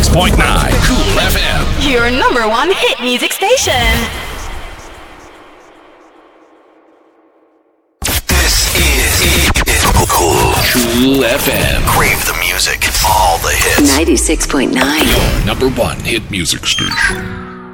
96.9 Cool FM. Your number one hit music station. This is Cool FM. Crave the music, all the hits. 96.9. Your number one hit music station.